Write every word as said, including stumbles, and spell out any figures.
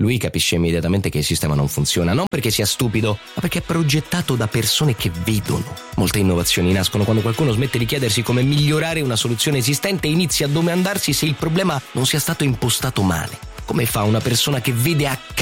lui capisce immediatamente che il sistema non funziona, non perché sia stupido, ma perché è progettato da persone che vedono. Molte innovazioni nascono quando qualcuno smette di chiedersi come migliorare una soluzione esistente e inizia a domandarsi se il problema non sia stato impostato male. Come fa una persona che vede a